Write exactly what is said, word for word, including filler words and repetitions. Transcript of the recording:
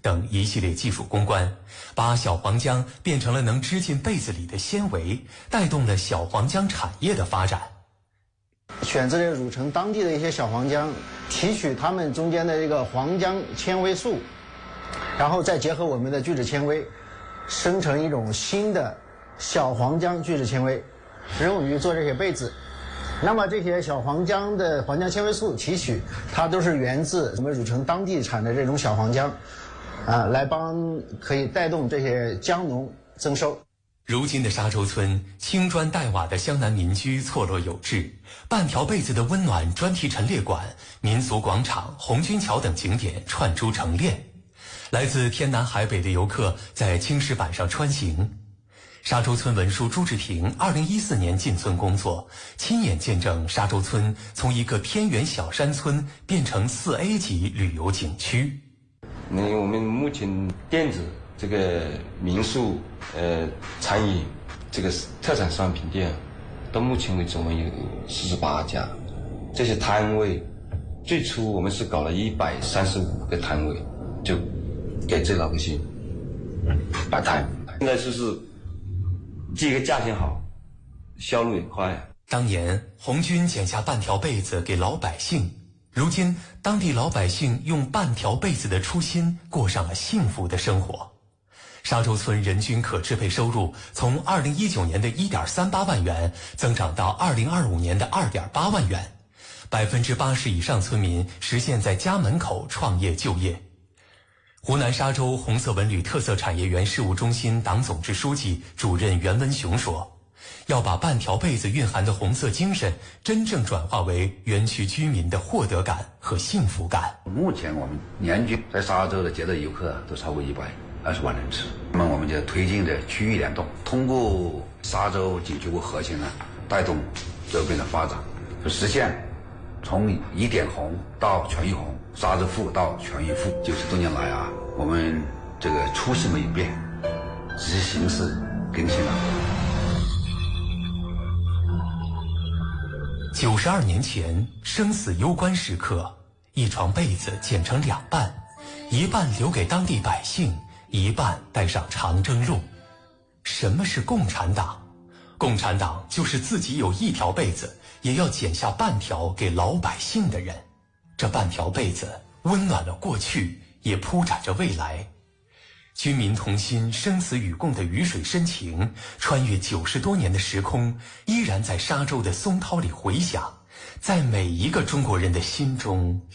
等一系列技术攻关，把小黄姜变成了能织进被子里的纤维，带动了小黄姜产业的发展。 选择了乳城当地的一些小黄姜，提取它们中间的这个黄姜纤维素，然后再结合我们的聚酯纤维，生成一种新的小黄姜聚酯纤维，用于做这些被子。那么这些小黄姜的黄姜纤维素提取，它都是源自我们乳城当地产的这种小黄姜，啊，来帮可以带动这些姜农增收。 如今的沙洲村，青砖黛瓦的湘南民居错落有致，半条被子的温暖专题陈列馆、民俗广场、红军桥等景点串珠成链。来自天南海北的游客在青石板上穿行。沙洲村文书朱志平二零一四年进村工作，亲眼见证沙洲村从一个偏远小山村变成四 A 级旅游景区。 那我们目前电子这个民宿、呃餐饮这个特产商品店，到目前为止我们有四十八家。这些摊位，最初我们是搞了一百三十五个摊位，就给这老百姓摆摊。现在就是第一个价钱好，销路也快。 当年红军剪下半条被子给老百姓，如今当地老百姓用半条被子的初心过上了幸福的生活。沙洲村人均可支配收入从二零一九年的 一点三八万元增长到二零二五年的 二点八万元，百分之八十以上村民实现在家门口创业就业。湖南沙洲红色文旅特色产业园事务中心党总支书记、主任袁文雄说，要把半条被子蕴含的红色精神真正转化为园区居民的获得感和幸福感。 目前我们年均在沙洲的接待游客都超过一百二十万人次。那么我们就推进着区域联动，通过沙洲景区为核心呢，带动周边的发展，就实现从一点红到全域红，沙洲富到全域富。九十多年来啊，我们这个初心没有变，只是形式更新了。 九十二年前，生死攸关时刻，一床被子剪成两半，一半留给当地百姓，一半带上长征路。什么是共产党？共产党就是自己有一条被子，也要剪下半条给老百姓的人。这半条被子温暖了过去，也铺展着未来。军民同心、生死与共的鱼水深情，穿越九十多年的时空，依然在沙洲的松涛里回响，在每一个中国人的心中